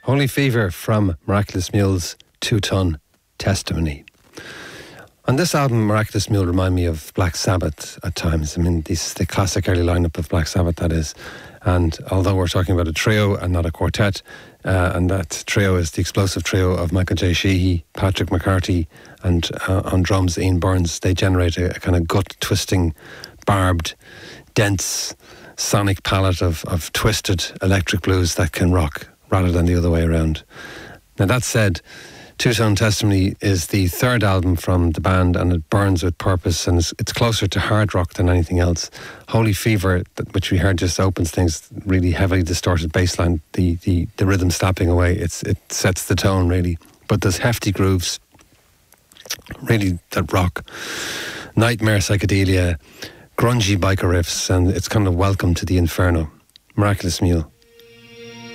Holy Fever from Miraculous Mule's 2-ton Testimony. On this album, Miraculous Mule remind me of Black Sabbath at times. I mean, the classic early lineup of Black Sabbath, that is. And although we're talking about a trio and not a quartet, and that trio is the explosive trio of Michael J. Sheehy, Patrick McCarthy, and on drums, Ian Burns, they generate a kind of gut-twisting, barbed, dense, sonic palette of twisted electric blues that can rock, rather than the other way around. Now, that said, 2-Tone Testimony is the third album from the band, and it burns with purpose, and it's closer to hard rock than anything else. Holy Fever, which we heard just opens things, really heavily distorted bass line, the rhythm slapping away, it sets the tone really. But there's hefty grooves, really, that rock. Nightmare psychedelia, grungy biker riffs, and it's kind of welcome to the inferno. Miraculous Mule.